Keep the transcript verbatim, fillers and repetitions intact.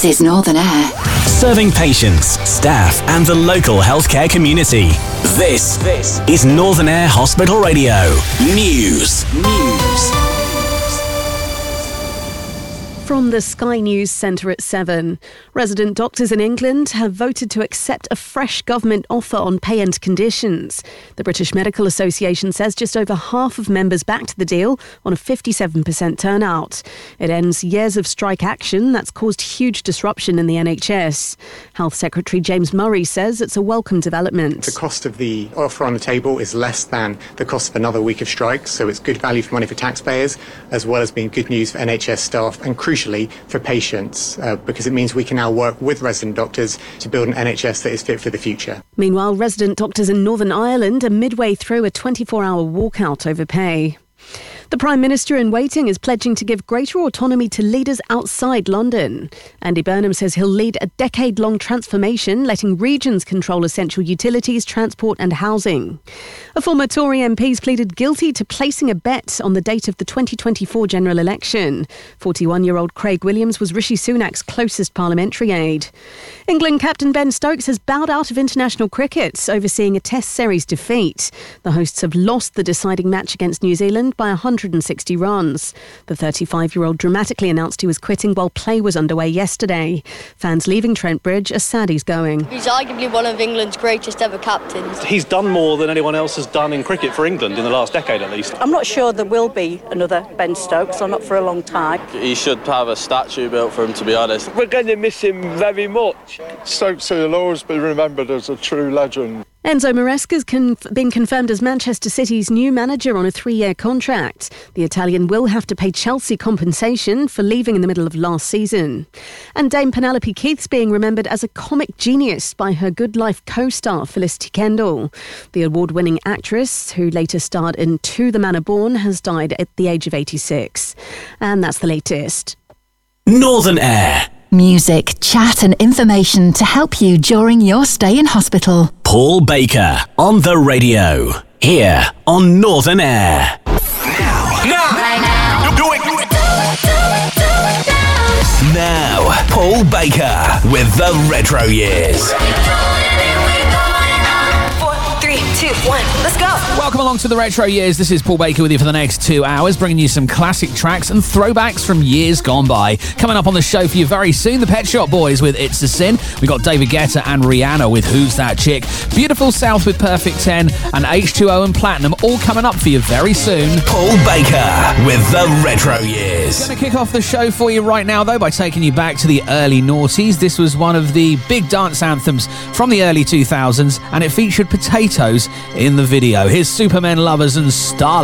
This is Northern Air. Serving patients, staff and the local healthcare community. This, this is Northern Air Hospital Radio. News. News. From the Sky News Centre at seven. Resident doctors in England have voted to accept a fresh government offer on pay and conditions. The British Medical Association says just over half of members backed the deal on a fifty-seven percent turnout. It ends years of strike action that's caused huge disruption in the N H S. Health Secretary James Murray says it's a welcome development. The cost of the offer on the table is less than the cost of another week of strikes, so it's good value for money for taxpayers, as well as being good news for N H S staff and crucially for patients, uh, because it means we can now work with resident doctors to build an N H S that is fit for the future. Meanwhile, resident doctors in Northern Ireland are midway through a twenty-four hour walkout over pay. The Prime Minister in waiting is pledging to give greater autonomy to leaders outside London. Andy Burnham says he'll lead a decade-long transformation, letting regions control essential utilities, transport and housing. A former Tory M P's pleaded guilty to placing a bet on the date of the twenty twenty-four general election. forty-one-year-old Craig Williams was Rishi Sunak's closest parliamentary aide. England captain Ben Stokes has bowed out of international cricket, overseeing a Test series defeat. The hosts have lost the deciding match against New Zealand by one hundred sixty runs. The thirty-five-year-old dramatically announced he was quitting while play was underway yesterday. Fans leaving Trent Bridge are sad he's going. He's arguably one of England's greatest ever captains. He's done more than anyone else has done in cricket for England in the last decade at least. I'm not sure there will be another Ben Stokes, or not for a long time. He should have a statue built for him, to be honest. We're going to miss him very much. Stokes will always be remembered as a true legend. Enzo Maresca's conf- been confirmed as Manchester City's new manager on a three-year contract. The Italian will have to pay Chelsea compensation for leaving in the middle of last season. And Dame Penelope Keith's being remembered as a comic genius by her Good Life co-star Felicity Kendall. The award-winning actress, who later starred in To the Manor Born, has died at the age of eighty-six. And that's the latest. Northern Air. Music, chat and information to help you during your stay in hospital. Paul Baker on the radio. Here on Northern Air. Now. Now. Right now. Do it. Do it. Do it now. Now. Paul Baker with the Retro Years. Two, one, let's go. Welcome along to the Retro Years. This is Paul Baker with you for the next two hours, bringing you some classic tracks and throwbacks from years gone by. Coming up on the show for you very soon, the Pet Shop Boys with It's a Sin. We got David Guetta and Rihanna with Who's That Chick. Beautiful South with Perfect ten and H two O and Platinum, all coming up for you very soon. Paul Baker with the Retro Years. Going to kick off the show for you right now, though, by taking you back to the early noughties. This was one of the big dance anthems from the early two thousands, and it featured Potatoes in the video. Here's Supermen, Lovers and Star